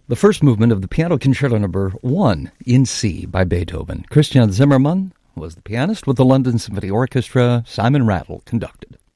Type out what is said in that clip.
The first movement of the Piano Concerto No. 1 in C by Beethoven. Christian Zimmermann was the pianist with the London Symphony Orchestra. Simon Rattle conducted.